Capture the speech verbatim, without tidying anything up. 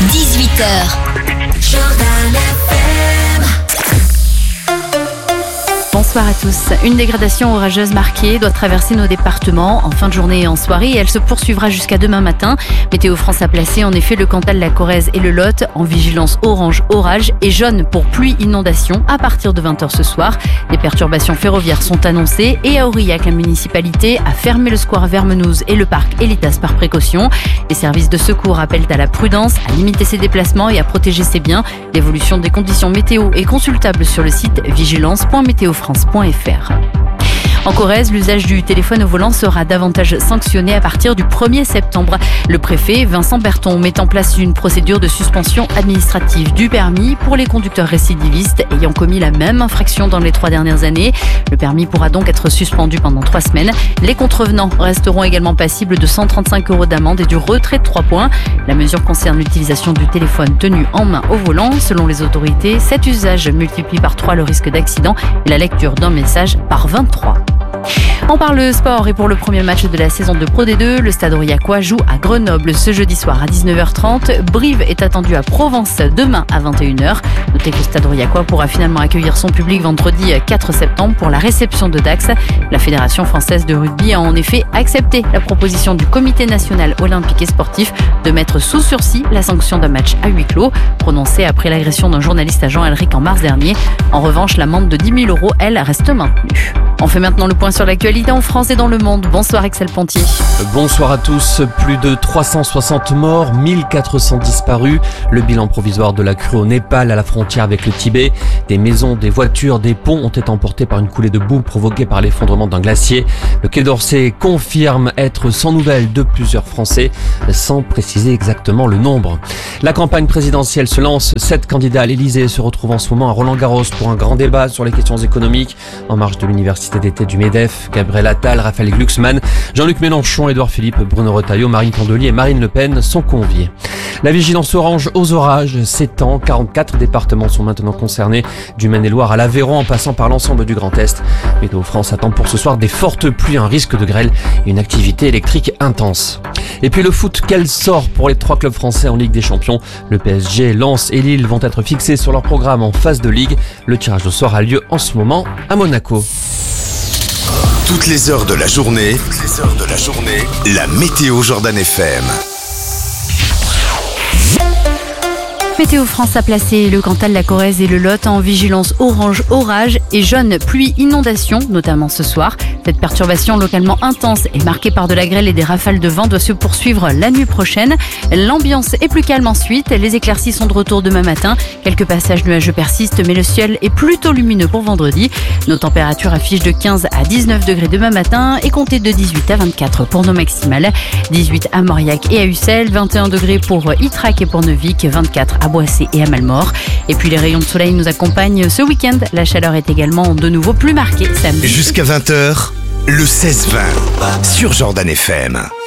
dix-huit heures. Bonsoir à tous. Une dégradation orageuse marquée doit traverser nos départements en fin de journée et en soirée et elle se poursuivra jusqu'à demain matin. Météo France a placé en effet le Cantal, la Corrèze et le Lot en vigilance orange orage et jaune pour pluie inondation à partir de vingt heures ce soir. Les perturbations ferroviaires sont annoncées et à Aurillac, la municipalité a fermé le square Vermenouze et le parc Elitas par précaution. Les services de secours appellent à la prudence, à limiter ses déplacements et à protéger ses biens. L'évolution des conditions météo est consultable sur le site vigilance point météo france point f r. En Corrèze, l'usage du téléphone au volant sera davantage sanctionné à partir du premier septembre. Le préfet Vincent Berton met en place une procédure de suspension administrative du permis pour les conducteurs récidivistes ayant commis la même infraction dans les trois dernières années. Le permis pourra donc être suspendu pendant trois semaines. Les contrevenants resteront également passibles de cent trente-cinq euros d'amende et du retrait de trois points. La mesure concerne l'utilisation du téléphone tenu en main au volant. Selon les autorités, cet usage multiplie par trois le risque d'accident et la lecture d'un message par vingt-trois. On parle sport et pour le premier match de la saison de Pro D deux, le Stade Aurillacois joue à Grenoble ce jeudi soir à dix-neuf heures trente. Brive est attendu à Provence demain à vingt et une heures. Notez que le Stade Aurillacois pourra finalement accueillir son public vendredi quatre septembre pour la réception de Dax. La Fédération française de rugby a en effet accepté la proposition du Comité national olympique et sportif de mettre sous sursis la sanction d'un match à huis clos, prononcée après l'agression d'un journaliste à Jean-Alric en mars dernier. En revanche, l'amende de dix mille euros, elle, reste maintenue. On fait maintenant le point sur l'actualité en France et dans le monde. Bonsoir Axel Pontier. Bonsoir à tous. Plus de trois cent soixante morts, mille quatre cents disparus. Le bilan provisoire de la crue au Népal à la frontière avec le Tibet. Des maisons, des voitures, des ponts ont été emportés par une coulée de boue provoquée par l'effondrement d'un glacier. Le Quai d'Orsay confirme être sans nouvelles de plusieurs Français, sans préciser exactement le nombre. La campagne présidentielle se lance. Sept candidats à l'Elysée se retrouvent en ce moment à Roland-Garros pour un grand débat sur les questions économiques en marge de l'université d'été du MEDEF. Gabriel Attal, Raphaël Glucksmann, Jean-Luc Mélenchon, Édouard Philippe, Bruno Retailleau, Marine Tondelier et Marine Le Pen sont conviés. La vigilance orange aux orages s'étend. quarante-quatre départements sont maintenant concernés, du Maine-et-Loire à l'Aveyron en passant par l'ensemble du Grand Est. Météo France attend pour ce soir des fortes pluies, un risque de grêle et une activité électrique intense. Et puis le foot, quel sort pour les trois clubs français en Ligue des Champions. Le P S G, Lens et Lille vont être fixés sur leur programme en phase de Ligue. Le tirage au sort a lieu en ce moment à Monaco. Toutes les heures de la journée, toutes les heures de la journée, la météo Jordan F M. Météo France a placé le Cantal, la Corrèze et le Lot en vigilance orange orage et jaune pluie inondation, notamment ce soir. Cette perturbation localement intense et marquée par de la grêle et des rafales de vent doit se poursuivre la nuit prochaine. L'ambiance est plus calme ensuite. Les éclaircies sont de retour demain matin. Quelques passages nuageux persistent, mais le ciel est plutôt lumineux pour vendredi. Nos températures affichent de quinze à dix-neuf degrés demain matin et comptez de dix-huit à vingt-quatre pour nos maximales. dix-huit à Mauriac et à Ussel, vingt et un degrés pour Ytrac et pour Neuvik, vingt-quatre à Boissé et à Malmort. Et puis les rayons de soleil nous accompagnent ce week-end. La chaleur est également de nouveau plus marquée samedi. Jusqu'à vingt heures, le seize vingt sur Jordan F M.